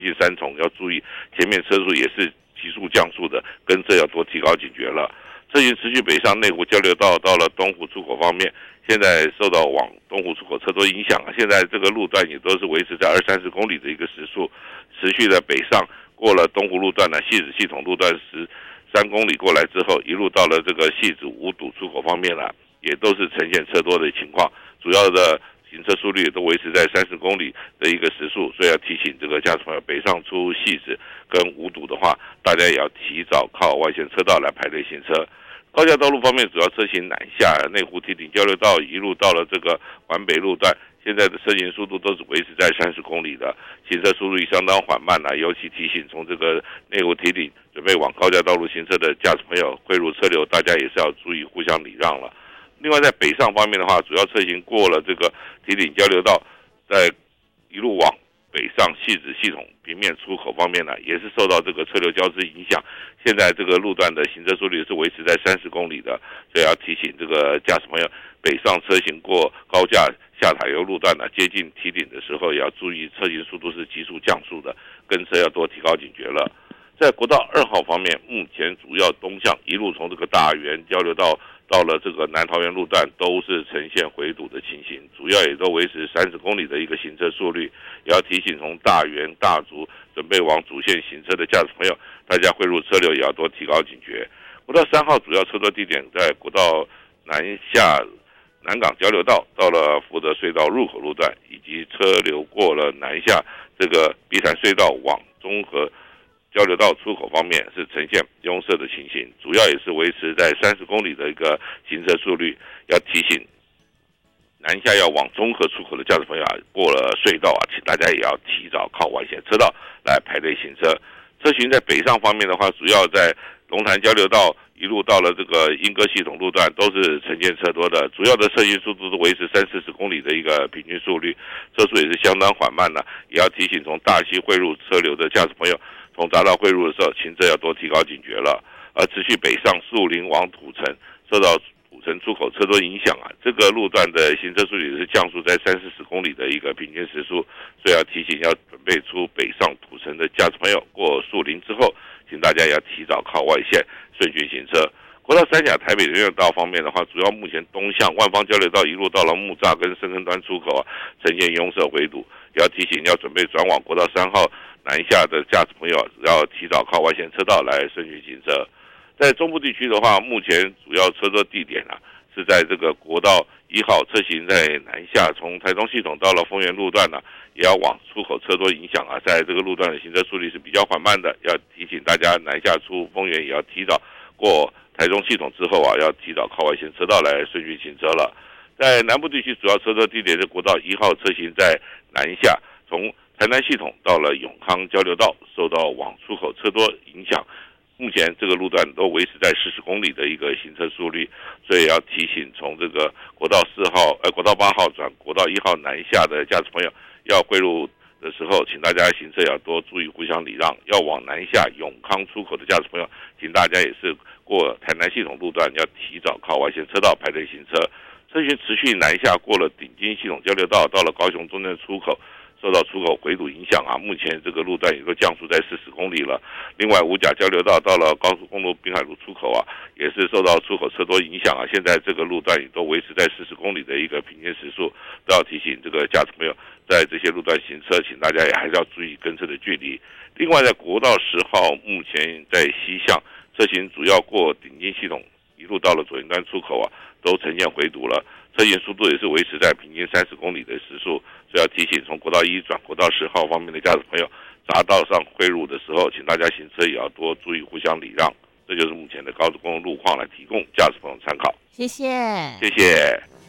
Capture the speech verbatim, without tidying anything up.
近三重要注意，前面车速也是急速降速的，跟车要多提高警觉了。车型持续北上内湖交流道到了东湖出口方面，现在受到往东湖出口车多影响啊，现在这个路段也都是维持在二三十公里的一个时速，持续的北上，过了东湖路段呢，汐止系统路段十三公里过来之后，一路到了这个汐止五堵出口方面了，也都是呈现车多的情况，主要的行车速率都维持在三十公里的一个时速，所以要提醒这个驾驶朋友北上出汐止跟五堵的话，大家也要提早靠外线车道来排队行车。高架道路方面，主要车型南下内湖堤顶交流道一路到了这个环北路段，现在的车行速度都是维持在三十公里的，行车速率相当缓慢啊，尤其提醒从这个内湖堤顶准备往高架道路行车的驾驶朋友，汇入车流，大家也是要注意互相礼让了。另外在北上方面的话，主要车型过了这个堤顶交流道，在一路往北上汐止系统平面出口方面呢，也是受到这个车流交织影响，现在这个路段的行车速率是维持在三十公里的，所以要提醒这个驾驶朋友，北上车型过高架下塔油路段呢，接近堤顶的时候也要注意车型速度是急速降速的，跟车要多提高警觉了。在国道二号方面，目前主要东向一路从这个大园交流道到了这个南桃园路段都是呈现回堵的情形，主要也都维持三十公里的一个行车速率，也要提醒从大园大竹准备往主线行车的驾驶朋友，大家汇入车流也要多提高警觉。国道三号主要车多地点在国道南下南港交流道到了福德隧道入口路段，以及车流过了南下这个碧潭隧道往中和交流道出口方面是呈现拥塞的情形，主要也是维持在三十公里的一个行车速率，要提醒南下要往中和出口的驾驶朋友啊，过了隧道啊，请大家也要提早靠外线车道来排队行车。车型在北上方面的话，主要在龙潭交流道一路到了这个莺歌系统路段都是呈现车多的，主要的车行速度都维持三四十公里的一个平均速率，车速也是相当缓慢的，也要提醒从大溪汇入车流的驾驶朋友，从匝道汇入的时候，行车要多提高警觉了。而持续北上树林往土城，受到土城出口车多影响啊，这个路段的行车速率是降速在三四十公里的一个平均时速，所以要提醒要准备出北上土城的驾驶朋友，过树林之后，请大家要提早靠外线顺序行车。国道三甲台北人行道方面的话，主要目前东向万方交流道一路到了木栅跟深坑端出口啊，呈现拥塞回堵，也要提醒要准备转往国道三号南下的驾驶朋友，要提早靠外线车道来顺序行车。在中部地区的话，目前主要车多地点啊，是在这个国道一号车型在南下，从台中系统到了丰原路段呢、啊，也要往出口车多影响啊，在这个路段的行车速率是比较缓慢的，要提醒大家南下出丰原也要提早过台中系统之后啊，要提早靠外线车道来顺序行车了。在南部地区，主要车多地点是国道一号车型在南下，从台南系统到了永康交流道，受到往出口车多影响。目前这个路段都维持在四十公里的一个行车速率，所以要提醒从这个国道四号、呃国道八号转国道一号南下的驾驶朋友，要汇入的时候，请大家行车要多注意互相礼让。要往南下永康出口的驾驶朋友，请大家也是过台南系统路段要提早靠外线车道排队行车。车型持续南下过了顶金系统交流道，到了高雄中正出口，受到出口回堵影响啊，目前这个路段也都降速在四十公里了。另外，五甲交流道到了高速公路滨海路出口啊，也是受到出口车多影响啊，现在这个路段也都维持在四十公里的一个平均时速，都要提醒这个驾驶朋友，在这些路段行车，请大家也还是要注意跟车的距离。另外，在国道十号目前在西向，车型主要过顶金系统，一路到了左营端出口啊，都呈现回堵了。车行速度也是维持在平均三十公里的时速，所以要提醒从国道一转国道十号方面的驾驶朋友，匝道上汇入的时候，请大家行车也要多注意互相礼让。这就是目前的高速公路路况，来提供驾驶朋友参考。 谢谢， 谢谢。